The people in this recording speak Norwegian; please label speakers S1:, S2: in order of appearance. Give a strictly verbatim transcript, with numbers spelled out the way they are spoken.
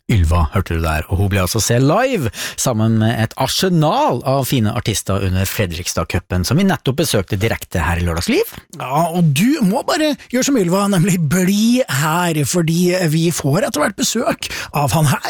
S1: Ylva hørte du der, og hun ble altså se live sammen med et arsenal av fine artister under Fredrikstad-cupen, som vi nettopp besøkte direkte her i Lørdagsliv.
S2: Ja, og du må bare gjøre som Ylva, nemlig bli her, fordi vi får etter hvert besøk av han her.